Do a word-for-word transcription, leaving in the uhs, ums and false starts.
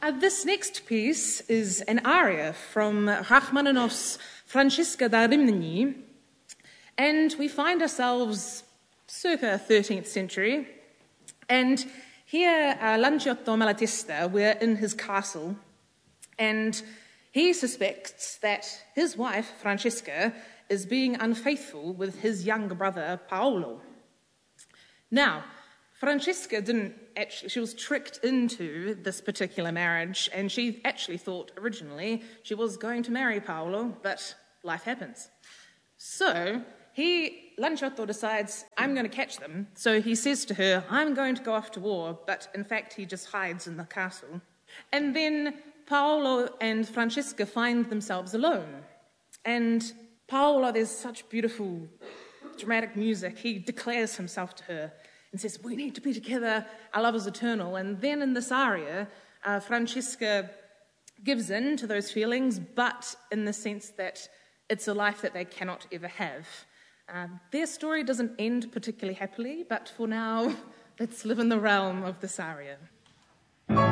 Uh, this next piece is an aria from Rachmaninoff's Francesca da Rimini, and we find ourselves circa thirteenth century, and here uh, Lanciotto Malatesta, we're in his castle, and he suspects that his wife, Francesca, is being unfaithful with his younger brother, Paolo. Now, Francesca didn't actually, she was tricked into this particular marriage, and she actually thought originally she was going to marry Paolo, but life happens. So he, Lanciotto decides, I'm going to catch them. So he says to her, I'm going to go off to war, but in fact he just hides in the castle. And then Paolo and Francesca find themselves alone. And Paolo, there's such beautiful, dramatic music. He declares himself to her and says, we need to be together, our love is eternal. And then in this aria, uh, Francesca gives in to those feelings, but in the sense that it's a life that they cannot ever have. Um, their story doesn't end particularly happily, but for now, let's live in the realm of this aria.